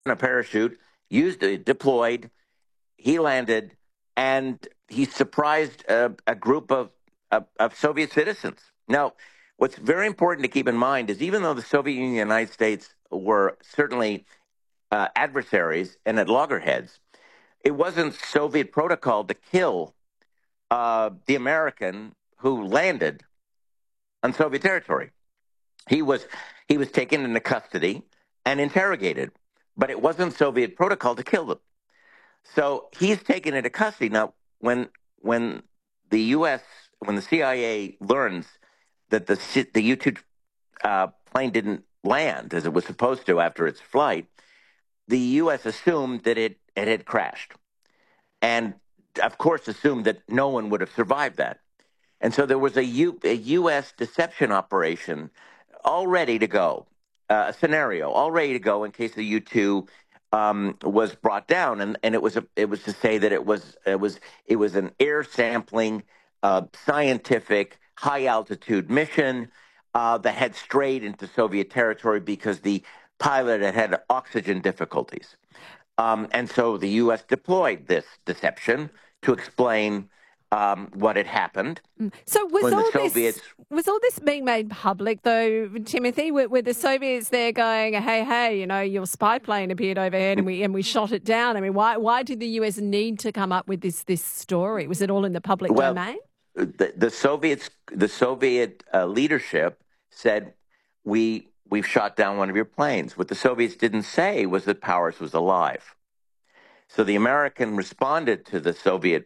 a parachute, used it, deployed. He landed, and he surprised a group of Soviet citizens. Now, what's very important to keep in mind is even though the Soviet Union and the United States were certainly adversaries and at loggerheads, it wasn't Soviet protocol to kill the American who landed on Soviet territory. He was he was taken into custody and interrogated, but it wasn't Soviet protocol to kill them. So he's taken into custody now. When the U.S. when the CIA learns that the U-2 plane didn't land as it was supposed to after its flight, the U.S. assumed that it had crashed, and of course assumed that no one would have survived that. And so there was a U.S. deception operation all ready to go, a scenario all ready to go in case the U-2 was brought down, and it was to say that it was an air sampling, scientific, high altitude mission that had strayed into Soviet territory because the pilot had oxygen difficulties. And so the U.S. deployed this deception to explain what had happened. So when the Soviets was all this being made public though, Timothy? Were the Soviets there going, hey, you know, your spy plane appeared overhead and we shot it down? I mean, why did the US need to come up with this story? Was it all in the public well, domain? the Soviet leadership said we've shot down one of your planes. What the Soviets didn't say was that Powers was alive. So the American responded to the Soviet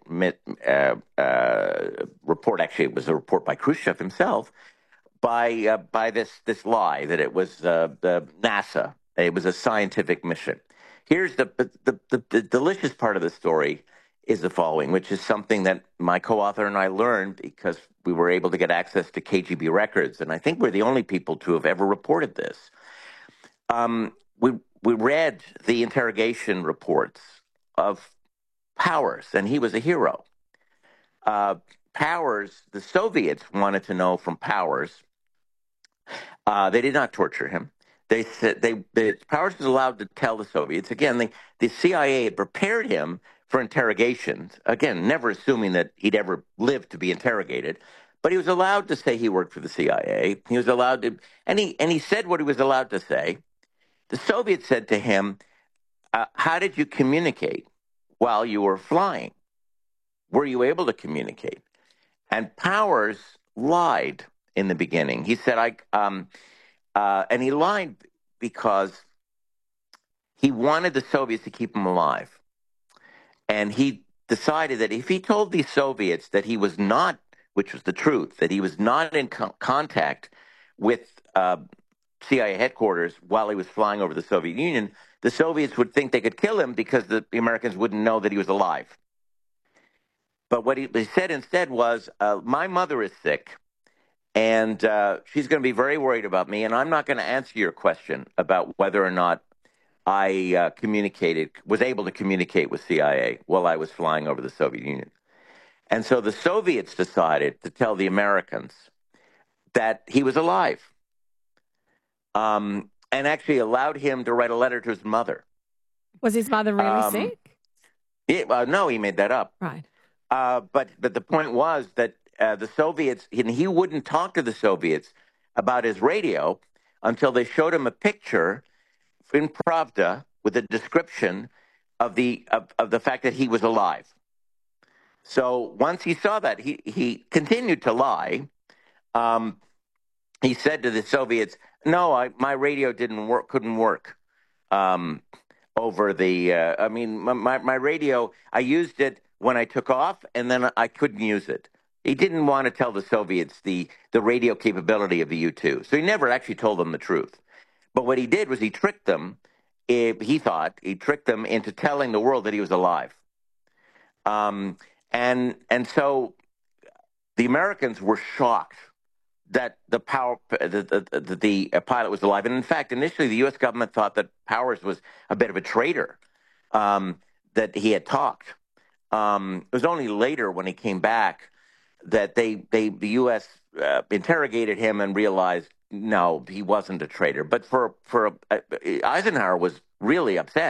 report. Actually, it was a report by Khrushchev himself. By this lie that it was the NASA. It was a scientific mission. Here's the delicious part of the story is the following, which is something that my co-author and I learned because we were able to get access to KGB records, and I think we're the only people to have ever reported this. We read the interrogation reports of Powers, and he was a hero. Powers, the Soviets wanted to know from Powers. They did not torture him. They said Powers was allowed to tell the Soviets. Again, the CIA had prepared him for interrogations. Again, never assuming that he'd ever live to be interrogated. But he was allowed to say he worked for the CIA. He was allowed to, and he said what he was allowed to say. The Soviets said to him, how did you communicate while you were flying? Were you able to communicate? And Powers lied in the beginning. He said, and he lied because he wanted the Soviets to keep him alive. And he decided that if he told the Soviets that he was not, which was the truth, that he was not in contact with CIA headquarters while he was flying over the Soviet Union, the Soviets would think they could kill him because the Americans wouldn't know that he was alive. But what he said instead was, my mother is sick, and she's going to be very worried about me, and I'm not going to answer your question about whether or not I was able to communicate with CIA while I was flying over the Soviet Union. And so the Soviets decided to tell the Americans that he was alive, and actually allowed him to write a letter to his mother. Was his mother really sick? No, he made that up. Right. But the point was that the Soviets, he wouldn't talk to the Soviets about his radio until they showed him a picture in Pravda with a description of the fact that he was alive. So once he saw that, he continued to lie. He said to the Soviets, "No, my radio couldn't work over the. My radio. I used it when I took off, and then I couldn't use it." He didn't want to tell the Soviets the radio capability of the U-2, so he never actually told them the truth. But what he did was he tricked them. He tricked them into telling the world that he was alive. And so the Americans were shocked that the pilot was alive. And in fact, initially the U.S. government thought that Powers was a bit of a traitor, that he had talked. It was only later when he came back that the U.S. Interrogated him and realized, no, he wasn't a traitor. But for Eisenhower was really upset.